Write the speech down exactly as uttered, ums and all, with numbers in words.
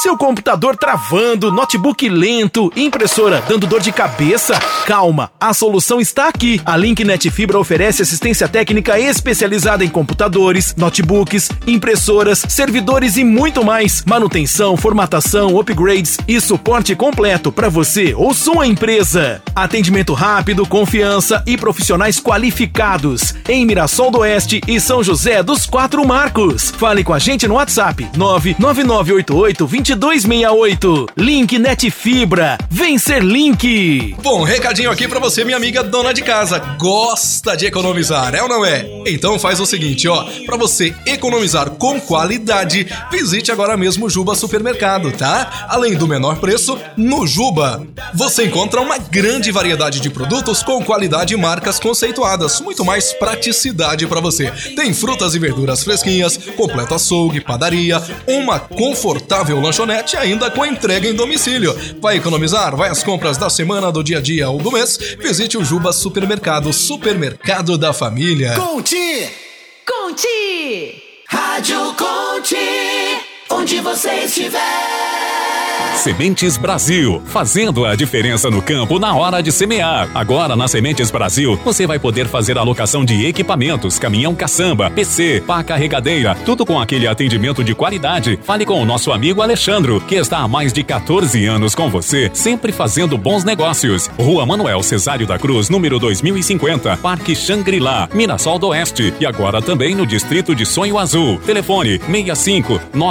Seu computador travando, notebook lento, impressora dando dor de cabeça? Calma, a solução está aqui. A Linknet Fibra oferece assistência técnica especializada em computadores, notebooks, impressoras, servidores e muito mais. Manutenção, formatação, upgrades e suporte completo para você ou sua empresa. Atendimento rápido, confiança e profissionais qualificados em Mirassol do Oeste e São José dos Quatro Marcos. Fale com a gente no WhatsApp nove nove nove oito oito dois dois seis oito. Linknet Fibra. Vem ser Link. Bom, recadinho aqui pra você, minha amiga dona de casa. Gosta de economizar, é ou não é? Então faz o seguinte, ó. Pra você economizar com qualidade, visite agora mesmo o Juba Supermercado, tá? Além do menor preço, no Juba você encontra uma grande variedade de produtos com qualidade e marcas conceituadas. Muito mais praticidade pra você. Tem frutas e verduras fresquinhas, completo açougue, padaria, uma confortável lanchonete ainda com entrega em domicílio. Vai economizar? Vai às compras da semana, do dia a dia ou do mês? Visite o Juba Supermercado, supermercado da família. Conte! Conte! Rádio Conte! Onde você estiver! Sementes Brasil, fazendo a diferença no campo na hora de semear. Agora na Sementes Brasil, você vai poder fazer a alocação de equipamentos, caminhão caçamba, P C, pá carregadeira, tudo com aquele atendimento de qualidade. Fale com o nosso amigo Alexandro, que está há mais de quatorze anos com você, sempre fazendo bons negócios. Rua Manuel Cesário da Cruz, número dois mil e cinquenta, Parque Xangri-Lá, Mirassol do Oeste. E agora também no Distrito de Sonho Azul. Telefone seis cinco nove